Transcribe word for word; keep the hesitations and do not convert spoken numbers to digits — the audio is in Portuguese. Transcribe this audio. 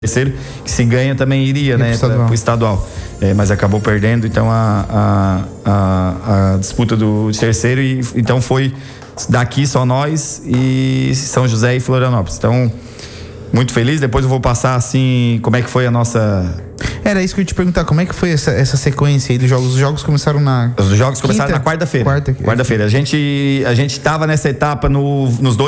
terceiro, que se ganha também iria, né, para o estadual, é, mas acabou perdendo então a, a, a, a disputa do terceiro, e então foi daqui só nós e São José e Florianópolis. Então, muito feliz. Depois eu vou passar assim como é que foi a nossa... Era isso que eu ia te perguntar, como é que foi essa, essa sequência aí dos jogos? Os jogos começaram na... Os jogos começaram na quarta-feira. Quarta, quarta-feira. A gente, a gente tava nessa etapa no, nos dois